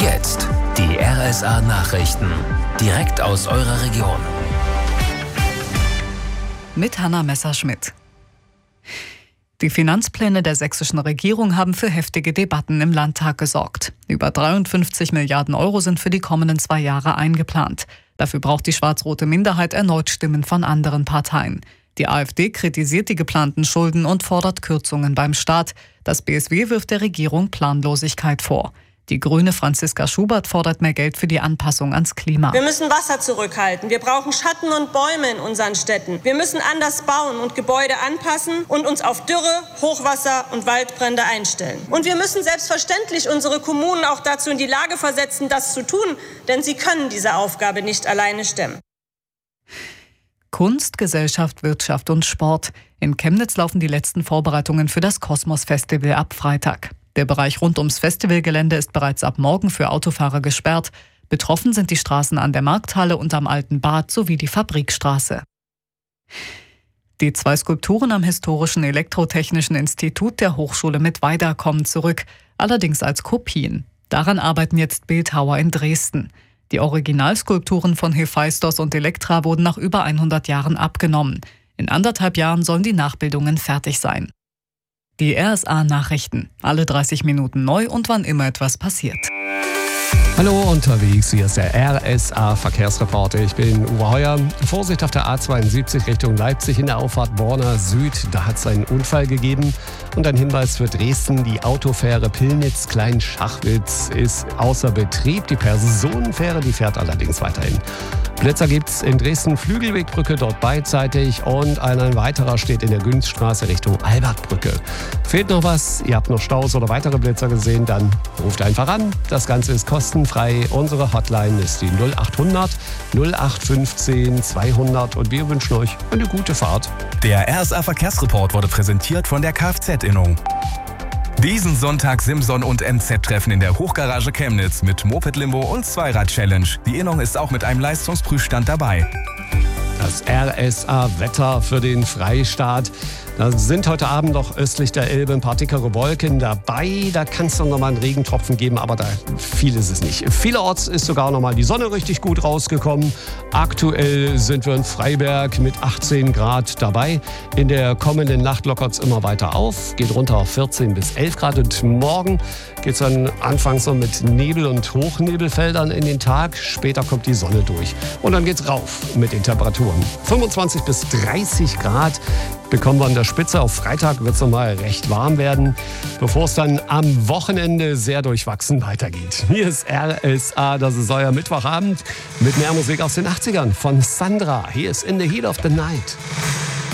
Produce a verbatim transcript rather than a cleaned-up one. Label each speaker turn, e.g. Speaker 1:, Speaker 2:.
Speaker 1: jetzt die R S A-Nachrichten. Direkt aus eurer Region.
Speaker 2: Mit Hanna Messerschmidt. Die Finanzpläne der sächsischen Regierung haben für heftige Debatten im Landtag gesorgt. Über dreiundfünfzig Milliarden Euro sind für die kommenden zwei Jahre eingeplant. Dafür braucht die schwarz-rote Minderheit erneut Stimmen von anderen Parteien. Die AfD kritisiert die geplanten Schulden und fordert Kürzungen beim Staat. Das B S W wirft der Regierung Planlosigkeit vor. Die Grüne Franziska Schubert fordert mehr Geld für die Anpassung ans Klima.
Speaker 3: Wir müssen Wasser zurückhalten. Wir brauchen Schatten und Bäume in unseren Städten. Wir müssen anders bauen und Gebäude anpassen und uns auf Dürre, Hochwasser und Waldbrände einstellen. Und wir müssen selbstverständlich unsere Kommunen auch dazu in die Lage versetzen, das zu tun, denn sie können diese Aufgabe nicht alleine stemmen.
Speaker 2: Kunst, Gesellschaft, Wirtschaft und Sport. In Chemnitz laufen die letzten Vorbereitungen für das Kosmos-Festival ab Freitag. Der Bereich rund ums Festivalgelände ist bereits ab morgen für Autofahrer gesperrt. Betroffen sind die Straßen an der Markthalle und am Alten Bad sowie die Fabrikstraße. Die zwei Skulpturen am Historischen Elektrotechnischen Institut der Hochschule Mittweida kommen zurück, allerdings als Kopien. Daran arbeiten jetzt Bildhauer in Dresden. Die Originalskulpturen von Hephaistos und Elektra wurden nach über hundert Jahren abgenommen. In anderthalb Jahren sollen die Nachbildungen fertig sein. Die R S A-Nachrichten. Alle dreißig Minuten neu und wann immer etwas passiert.
Speaker 4: Hallo unterwegs, hier ist der R S A-Verkehrsreporter. Ich bin Uwe Heuer. Vorsicht auf der A zweiundsiebzig Richtung Leipzig in der Auffahrt Borna Süd. Da hat es einen Unfall gegeben. Und ein Hinweis für Dresden, die Autofähre Pillnitz-Klein-Schachwitz ist außer Betrieb. Die Personenfähre, die fährt allerdings weiterhin. Blitzer gibt's in Dresden, Flügelwegbrücke dort beidseitig und ein weiterer steht in der Günzstraße Richtung Albertbrücke. Fehlt noch was? Ihr habt noch Staus oder weitere Blitzer gesehen? Dann ruft einfach an. Das Ganze ist kostenfrei. Unsere Hotline ist die null acht hundert null acht fünfzehn zweihundert und wir wünschen euch eine gute Fahrt.
Speaker 5: Der R S A-Verkehrsreport wurde präsentiert von der Kfz-Innung. Diesen Sonntag Simson und M Z-Treffen in der Hochgarage Chemnitz mit Moped-Limbo und Zweirad-Challenge. Die Innung ist auch mit einem Leistungsprüfstand dabei.
Speaker 4: Das R S A-Wetter für den Freistaat. Da sind heute Abend noch östlich der Elbe ein paar dickere Wolken dabei. Da kann es noch mal einen Regentropfen geben, aber da viel ist es nicht. Vielerorts ist sogar noch mal die Sonne richtig gut rausgekommen. Aktuell sind wir in Freiberg mit achtzehn Grad dabei. In der kommenden Nacht lockert es immer weiter auf, geht runter auf vierzehn bis elf Grad. Und morgen geht es dann anfangs noch mit Nebel- und Hochnebelfeldern in den Tag. Später kommt die Sonne durch. Und dann geht's rauf mit den Temperaturen. fünfundzwanzig bis dreißig Grad bekommen wir an der Spitze. Auf Freitag wird es nochmal recht warm werden, bevor es dann am Wochenende sehr durchwachsen weitergeht. Hier ist R S A, das ist euer Mittwochabend mit mehr Musik aus den achtzigern von Sandra. Hier ist In the Heat of the Night.